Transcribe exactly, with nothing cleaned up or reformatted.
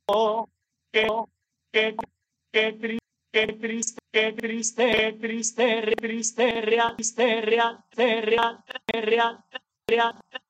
oh, qué, qué, qué triste, qué triste, qué triste, triste, triste, real, triste, real, real, real, real.